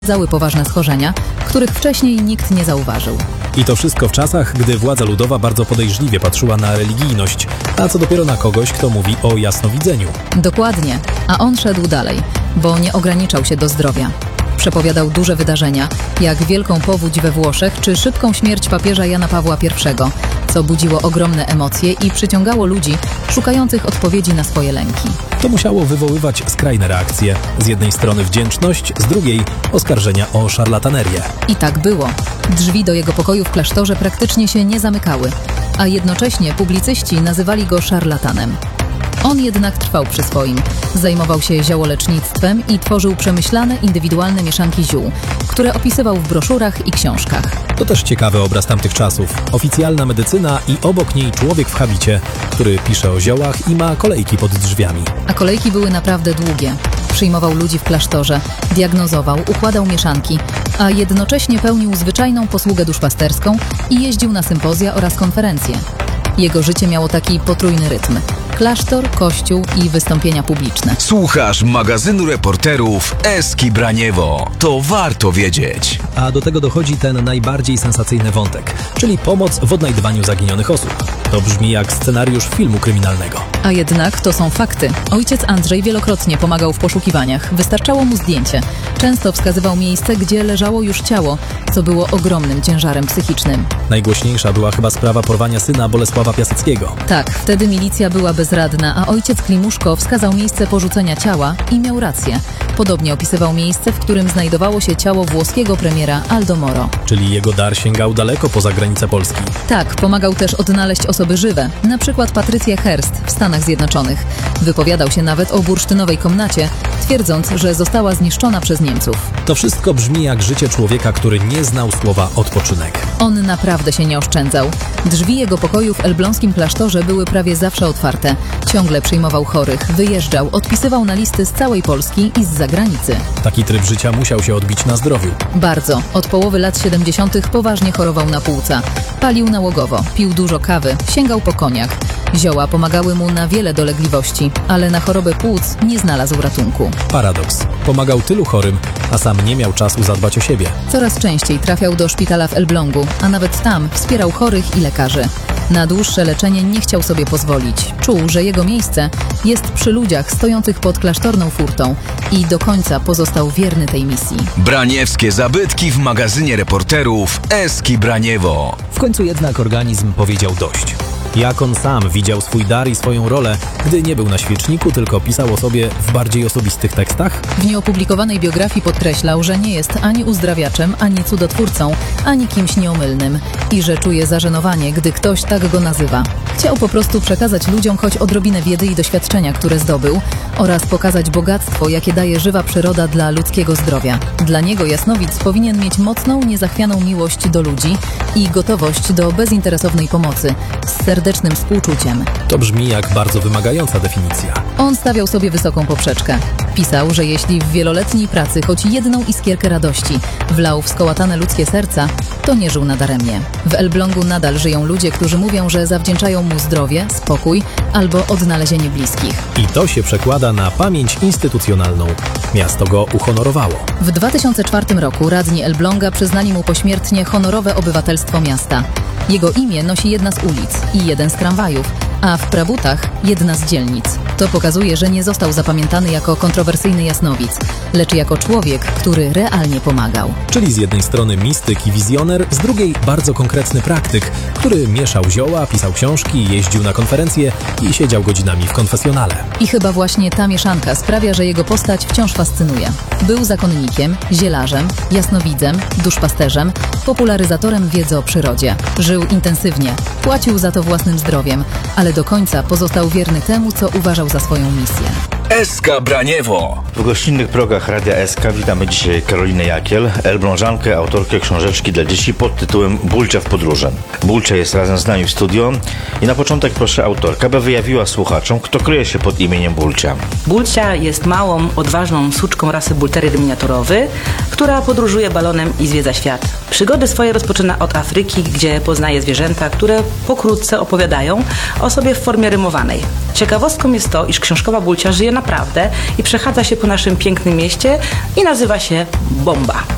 Zały poważne schorzenia, których wcześniej nikt nie zauważył. I to wszystko w czasach, gdy władza ludowa bardzo podejrzliwie patrzyła na religijność, a co dopiero na kogoś, kto mówi o jasnowidzeniu. Dokładnie, a on szedł dalej, bo nie ograniczał się do zdrowia. Przepowiadał duże wydarzenia, jak wielką powódź we Włoszech czy szybką śmierć papieża Jana Pawła I, co budziło ogromne emocje i przyciągało ludzi szukających odpowiedzi na swoje lęki. To musiało wywoływać skrajne reakcje. Z jednej strony wdzięczność, z drugiej oskarżenia o szarlatanerię. I tak było. Drzwi do jego pokoju w klasztorze praktycznie się nie zamykały, a jednocześnie publicyści nazywali go szarlatanem. On jednak trwał przy swoim. Zajmował się ziołolecznictwem i tworzył przemyślane, indywidualne mieszanki ziół, które opisywał w broszurach i książkach. To też ciekawy obraz tamtych czasów. Oficjalna medycyna i obok niej człowiek w habicie, który pisze o ziołach i ma kolejki pod drzwiami. A kolejki były naprawdę długie. Przyjmował ludzi w klasztorze, diagnozował, układał mieszanki, a jednocześnie pełnił zwyczajną posługę duszpasterską i jeździł na sympozja oraz konferencje. Jego życie miało taki potrójny rytm. Klasztor, kościół i wystąpienia publiczne. Słuchasz magazynu reporterów Eski Braniewo. To warto wiedzieć. A do tego dochodzi ten najbardziej sensacyjny wątek, czyli pomoc w odnajdywaniu zaginionych osób. To brzmi jak scenariusz filmu kryminalnego. A jednak to są fakty. Ojciec Andrzej wielokrotnie pomagał w poszukiwaniach. Wystarczało mu zdjęcie. Często wskazywał miejsce, gdzie leżało już ciało, co było ogromnym ciężarem psychicznym. Najgłośniejsza była chyba sprawa porwania syna Bolesława Piaseckiego. Tak, wtedy milicja była bezradna, a ojciec Klimuszko wskazał miejsce porzucenia ciała i miał rację. Podobnie opisywał miejsce, w którym znajdowało się ciało włoskiego premiera Aldo Moro. Czyli jego dar sięgał daleko poza granice Polski. Tak, pomagał też odnaleźć osoby żywe, na przykład Patrycję Hearst w Stanach Zjednoczonych. Wypowiadał się nawet o bursztynowej komnacie, twierdząc, że została zniszczona przez Niemców. To wszystko brzmi jak życie człowieka, który nie znał słowa odpoczynek. On naprawdę się nie oszczędzał. Drzwi jego pokoju w elbląskim klasztorze były prawie zawsze otwarte. Ciągle przyjmował chorych, wyjeżdżał, odpisywał na listy z całej Polski i z zagranicy. Taki tryb życia musiał się odbić na zdrowiu. Bardzo. Od połowy lat 70. poważnie chorował na płuca. Palił nałogowo, pił dużo kawy, sięgał po koniak. Zioła pomagały mu na wiele dolegliwości, ale na chorobę płuc nie znalazł ratunku. Paradoks. Pomagał tylu chorym, a sam nie miał czasu zadbać o siebie. Coraz częściej trafiał do szpitala w Elblągu, a nawet tam wspierał chorych i lekarzy. Na dłuższe leczenie nie chciał sobie pozwolić. Czuł, że jego miejsce jest przy ludziach stojących pod klasztorną furtą i do końca pozostał wierny tej misji. Braniewskie zabytki w magazynie reporterów Eski Braniewo. W końcu jednak organizm powiedział dość. Jak on sam widział swój dar i swoją rolę, gdy nie był na świeczniku, tylko pisał o sobie w bardziej osobistych tekstach? W nieopublikowanej biografii podkreślał, że nie jest ani uzdrawiaczem, ani cudotwórcą, ani kimś nieomylnym i że czuje zażenowanie, gdy ktoś tak go nazywa. Chciał po prostu przekazać ludziom choć odrobinę wiedzy i doświadczenia, które zdobył, oraz pokazać bogactwo, jakie daje żywa przyroda dla ludzkiego zdrowia. Dla niego jasnowic powinien mieć mocną, niezachwianą miłość do ludzi i gotowość do bezinteresownej pomocy, z serdecznym współczuciem. To brzmi jak bardzo wymagająca definicja. On stawiał sobie wysoką poprzeczkę. Pisał, że jeśli w wieloletniej pracy choć jedną iskierkę radości wlał w skołatane ludzkie serca, to nie żył nadaremnie. W Elblągu nadal żyją ludzie, którzy mówią, że zawdzięczają mu zdrowie, spokój albo odnalezienie bliskich. I to się przekłada na pamięć instytucjonalną. Miasto go uhonorowało. W 2004 roku radni Elbląga przyznali mu pośmiertnie honorowe obywatelstwo miasta. Jego imię nosi jedna z ulic i jeden z tramwajów, a w Prabutach jedna z dzielnic. To pokazuje, że nie został zapamiętany jako kontrowersyjny jasnowic, lecz jako człowiek, który realnie pomagał. Czyli z jednej strony mistyk i wizjoner, z drugiej bardzo konkretny praktyk, który mieszał zioła, pisał książki, jeździł na konferencje i siedział godzinami w konfesjonale. I chyba właśnie ta mieszanka sprawia, że jego postać wciąż fascynuje. Był zakonnikiem, zielarzem, jasnowidzem, duszpasterzem, popularyzatorem wiedzy o przyrodzie. Żył intensywnie, płacił za to własnym zdrowiem, ale do końca pozostał wierny temu, co uważał za swoją misję. Eska Braniewo. W gościnnych progach Radia SK witamy dzisiaj Karolinę Jakiel, elblążankę, autorkę książeczki dla dzieci pod tytułem Bulcia w podróże. Bulcia jest razem z nami w studio i na początek proszę autorka, by wyjawiła słuchaczom, kto kryje się pod imieniem Bulcia. Bulcia jest małą, odważną suczką rasy Bull Terrier miniaturowy, która podróżuje balonem i zwiedza świat. Przygody swoje rozpoczyna od Afryki, gdzie poznaje zwierzęta, które pokrótce opowiadają o sobie w formie rymowanej. Ciekawostką jest to, iż książkowa Bulcia żyje naprawdę i przechadza się po naszym pięknym mieście i nazywa się Bomba.